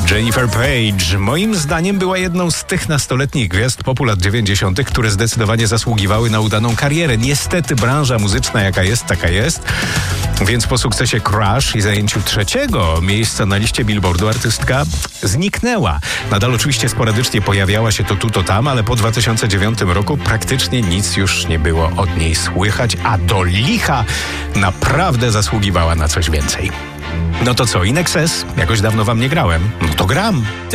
Jennifer Page moim zdaniem była jedną z tych nastoletnich gwiazd popu lat 90., które zdecydowanie zasługiwały na udaną karierę. Niestety branża muzyczna jaka jest, taka jest. Więc po sukcesie Crash i zajęciu 3. miejsca na liście Billboardu artystka zniknęła. Nadal oczywiście sporadycznie pojawiała się to tu, to tam, ale po 2009 roku praktycznie nic już nie było od niej słychać, a do licha naprawdę zasługiwała na coś więcej. No to co, In Excess? Jakoś dawno wam nie grałem. No to gram.